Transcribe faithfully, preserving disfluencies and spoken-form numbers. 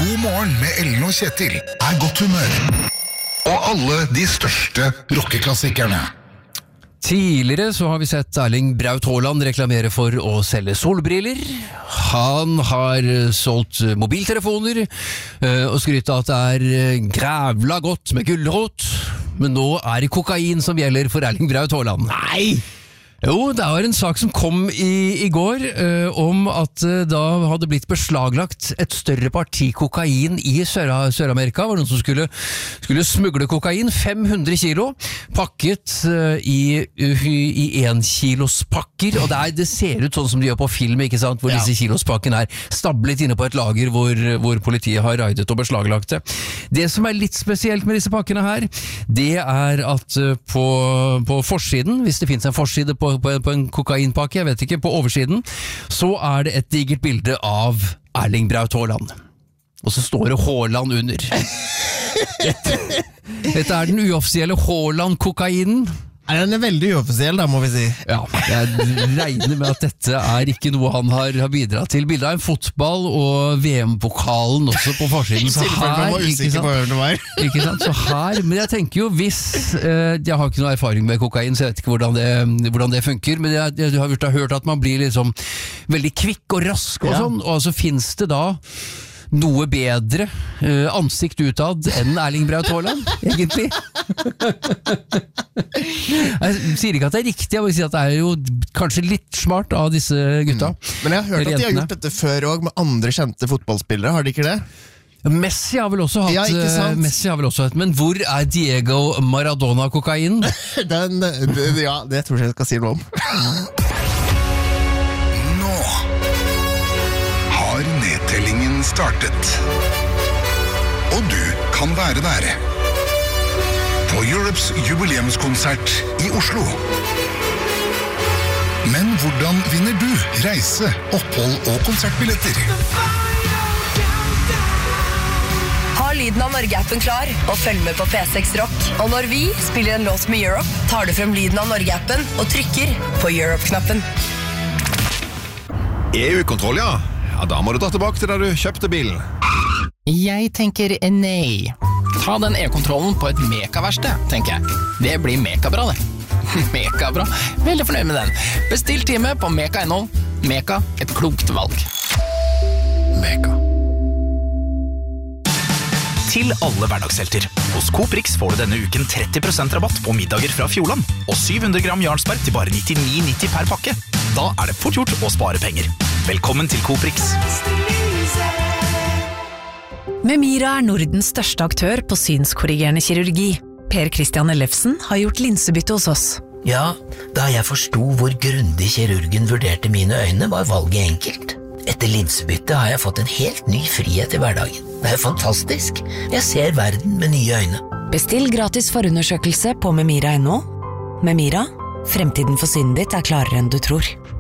God morgen med Ellen og Kjetil er godt humør. Og alle de største rockeklassikerne. Tidligere så har vi sett Erling Braut Haaland reklamere for å selge solbriller. Han har solgt mobiltelefoner og skrytt av at det er grævla godt med gulrot. Men nå er det kokain som gjelder for Erling Braut Haaland. Nei! Jo, det var en sak som kom i, i går uh, om at uh, da hadde blitt beslaglagt et større parti kokain i Sør- Sør-Amerika. Det var noen som skulle, skulle smugle kokain, fem hundre kilo, pakket uh, i, uh, i en kilos pakker, og det, er, det ser ut sånn som de gjør på film, ikke sant? Hvor ja. Disse kilospakkene er stablet inne på et lager hvor, hvor politiet har raidet og beslaglagt det. Det som er litt spesielt med disse pakkene her, det er at uh, på, på forsiden, hvis det finnes en forside på På, på en kokainpakke, jeg vet ikke, på oversiden, så er det et digert bilde av Erling Braut Haaland. Og så står det Haaland under. Dette, dette er den uoffisielle Haaland-kokainen. Den er veldig uoffisiell da, må vi si. Ja, jeg regner med at dette er ikke noe han har, har bidratt til. Bildet av en fotball og V M-pokalen også på forsiden. Så her, ikke sant? Ikke sant? Så her, men jeg tenker jo hvis, eh, jeg har ikke noe erfaring med kokain, så jeg vet ikke hvordan det, hvordan det funker, men jeg, jeg har hørt at man blir liksom veldig kvikk og rask og sånn, og så finnes det da noe bedre uh, ansikt utad enn Erling Braut Haaland, egentlig. Jeg sier ikke at det er riktig, jeg vil si at det er jo kanskje litt smart av disse gutta. Mm. Men jeg har hørt at de har gjort dette før også med andre kjente fotballspillere, har de ikke det? Messi har vel også hatt, ja, Messi har vel også hatt, men hvor er Diego Maradona-kokain? Den, ja, det tror jeg jeg skal si noe om. Har nedtellingen startet. Og du kan være der. På Europes jubileumskonsert i Oslo. Men hvordan vinner du reise, opphold og konsertbilletter? Ha Lyden av Norge-appen klar og følg med på P seks Rock. Og når vi spiller en låt med Europe, tar du frem Lyden av Norge-appen og trykker på Europe-knappen. E U-kontroll, ja. Ja, da må du ta tilbake til da du kjøpte bilen. Jeg tenker nei. Ta den e-kontrollen på et mekaverksted, tenker jeg. Det blir mekabra, det. Mekabra. Veldig fornøyd med den. Bestill time på meka punktum no. Meka, et klokt valg. Meka. Til alle hverdagshelter. Hos Coop Rix får du denne uken tretti prosent rabatt på middager fra Fjordland, og syv hundre gram Jarlsberg til bare nittini nitti per pakke. Da er det fort gjort å spare penger. Velkommen til Coop Rix. Memira er Nordens største aktør på synskorrigerende kirurgi. Per Christian Ellefsen har gjort linsebytte hos oss. Ja, da jeg forstod hvor grundig kirurgen vurderte mine øyne, var valget enkelt. Etter linsebytte har jeg fått en helt ny frihet i hverdagen. Det er fantastisk. Jeg ser verden med nye øyne. Bestill gratis forundersøkelse på memira punktum no. Memira, fremtiden for synet ditt er klarere enn du tror.